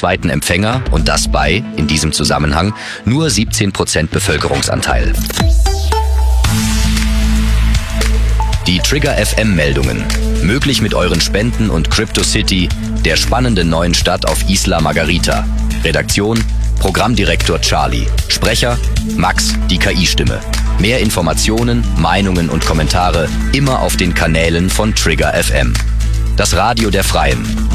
zweiten Empfänger und das bei, in diesem Zusammenhang, nur 17% Bevölkerungsanteil. Die Trigger FM-Meldungen. Möglich mit euren Spenden und CryptoCity, der spannenden neuen Stadt auf Isla Margarita. Redaktion: Programmdirektor Charlie. Sprecher: Max, die KI-Stimme. Mehr Informationen, Meinungen und Kommentare immer auf den Kanälen von Trigger FM. Das Radio der Freien.